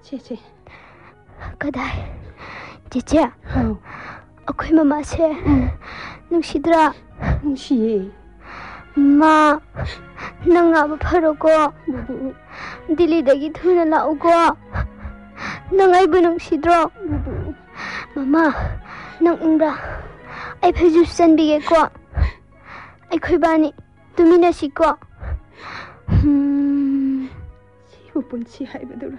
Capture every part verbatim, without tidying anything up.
ꯆꯦ ꯆꯦ ꯀꯗꯥꯏ ꯆꯦꯆꯦ ꯑꯩꯈꯣꯏ ꯃꯃꯥꯁꯦ ꯅꯨꯡꯁꯤꯗ꯭ꯔꯥ ꯅꯨꯡꯁꯤꯌꯦ ꯃꯥ ꯅꯪ ꯉꯥꯕ ꯐꯔꯣꯀꯣ ꯗꯤꯜꯂꯤꯗꯒꯤ ꯊꯨꯅ ꯂꯥꯛꯎꯀꯣ ꯅꯪ ꯑꯩꯕꯨ ꯅꯨꯡꯁꯤꯗ꯭ꯔꯣ ꯃꯃꯥ ꯅꯪ ꯏꯪꯕ꯭ꯔꯥ ꯑꯩ ꯐꯩꯖꯨꯞ ꯆꯟꯕꯤꯒꯦꯀꯣ ꯑꯩꯈꯣꯏ ꯕꯥꯅꯤ ꯇꯨꯃꯤꯟꯅꯁꯤꯀꯣ ꯁꯤꯕꯨ ꯄꯨꯟꯁꯤ ꯍꯥꯏꯕꯗꯨꯔꯥ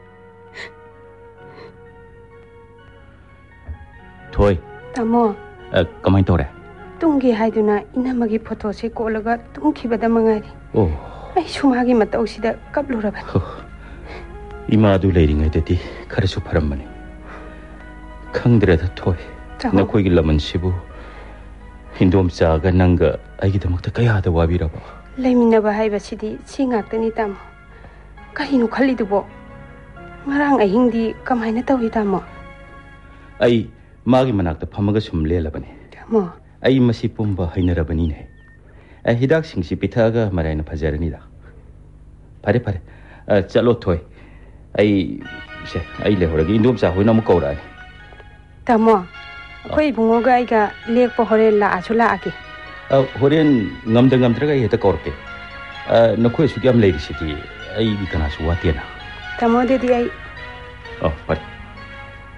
ꯊꯣꯏ ꯇꯥꯃꯣ ꯀꯃꯥꯏ ꯇꯧꯔꯦ ꯇꯨꯡꯒꯤ ꯍꯥꯏꯗꯨꯅ ꯏꯅꯝꯃꯒꯤ ꯐꯣꯇꯣꯁꯦ ꯀꯣꯠꯂꯒ ꯇꯨꯝꯈꯤꯕꯗ ꯃꯉꯥꯏꯔꯤ ꯑꯣ ꯑꯩ ꯁꯨꯃꯥꯒꯤ ꯃꯇꯧꯁꯤꯗ ꯀꯞꯂꯨꯔꯕꯅꯤ 이마도 레이링에데디 카르수 파람마니 ꯈꯪꯗ꯭ꯔꯦꯗ ꯊꯣꯏ ꯅꯈꯣꯏꯒꯤ ꯂꯃꯟꯁꯤꯕꯨ ꯍꯤꯟꯗꯣꯝꯆꯥꯒ ꯅꯪꯒ ꯑꯩꯒꯤꯗꯃꯛꯇ ꯀꯌꯥꯗ ꯋꯥꯕꯤꯔꯕ ꯂꯩꯃꯤꯟꯅꯕ ꯍꯥꯏꯕꯁꯤꯗꯤ ꯁꯤ ꯉꯥꯛꯇꯅꯤ ꯇꯥꯃꯣ ꯀꯔꯤꯅꯣ ꯈꯜꯂꯤꯗꯨꯕꯣ ꯉꯔꯥꯡ ꯑꯍꯤꯡꯗꯤ ꯀꯃꯥꯏꯅ ꯇꯧꯏ ꯇꯥꯃꯣ ꯑꯩ ꯃꯥꯒꯤ ꯃꯅꯥꯛꯇ ꯐꯝꯃꯒ ꯁꯨꯝ ꯂꯦꯜꯂꯕꯅꯤ ꯇꯥꯃꯣ ꯑꯩ ꯃꯁꯤ ꯄꯨꯝꯕ ꯍꯩꯅꯔꯕꯅꯤꯅꯦ ꯑꯩ ꯍꯤꯗꯥꯛꯁꯤꯡꯁꯤ ꯄꯤꯊꯛꯑꯒ ꯃꯔꯥꯏꯅ ꯐꯖꯔꯅꯤꯗ ꯐꯔꯦ ꯐꯔꯦ ꯆꯠꯂꯣ ꯊꯣꯏ ꯑꯩ ꯁꯦ ꯑꯩ ꯂꯩꯍꯧꯔꯒꯦ ꯏꯟꯗꯣꯝꯆꯥ ꯍꯣꯏꯅ ꯑꯃꯨꯛ ꯀꯧꯔꯛꯑꯅꯤ ꯇꯥꯃꯣ ꯑꯩꯈꯣꯏ ꯏꯕꯨꯡꯉꯣꯒ ꯑꯩꯒ ꯂꯦꯛꯄ ꯍꯣꯔꯦꯟ ꯂꯥꯛꯑꯁꯨ ꯂꯥꯛꯑꯒꯦ ꯍꯣꯔꯦꯟ ꯉꯝꯗ ꯉꯝꯗ꯭ꯔꯒ ꯑꯩ ꯍꯦꯛꯇ ꯀꯧꯔꯛꯀꯦ ꯅꯈꯣꯏ ꯑꯁꯨꯛ ꯌꯥꯝ ꯂꯩꯔꯤꯁꯤꯗꯤ ꯑꯩꯒꯤ ꯀꯅꯥꯁꯨ ꯋꯥꯠꯇꯦꯅ ꯇꯥꯃꯣ ꯑꯗꯨꯗꯤ ꯑꯩ ꯑꯣ ꯐꯔꯦ